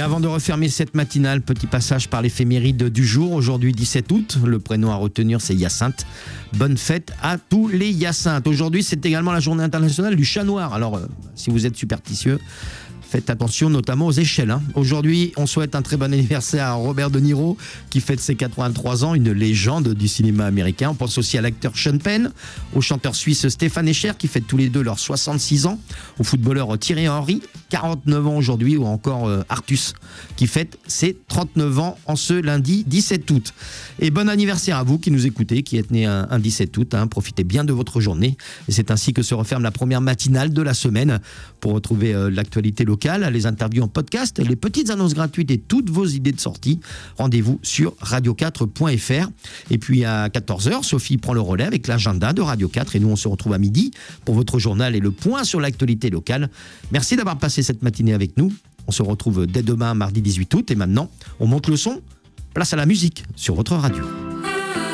avant de refermer cette matinale, petit passage par l'éphéméride du jour. Aujourd'hui 17 août, le prénom à retenir c'est Hyacinthe. Bonne fête à tous les Hyacinthes. Aujourd'hui c'est également la journée internationale du chat noir. Alors si vous êtes superstitieux, faites attention notamment aux échelles. Aujourd'hui, on souhaite un très bon anniversaire à Robert De Niro qui fête ses 83 ans, une légende du cinéma américain. On pense aussi à l'acteur Sean Penn, au chanteur suisse Stéphane Escher qui fête tous les deux leurs 66 ans, au footballeur Thierry Henry, 49 ans aujourd'hui, ou encore Artus qui fête ses 39 ans en ce lundi 17 août. Et bon anniversaire à vous qui nous écoutez, qui êtes nés un 17 août. Profitez bien de votre journée. Et c'est ainsi que se referme la première matinale de la semaine. Pour retrouver l'actualité locale, les interviews en podcast, les petites annonces gratuites et toutes vos idées de sortie, rendez-vous sur radio4.fr. Et puis à 14h, Sophie prend le relais avec l'agenda de Radio 4 et nous on se retrouve à midi pour votre journal et le point sur l'actualité locale. Merci d'avoir passé cette matinée avec nous. On se retrouve dès demain, mardi 18 août. Et maintenant, on monte le son. Place à la musique sur votre radio.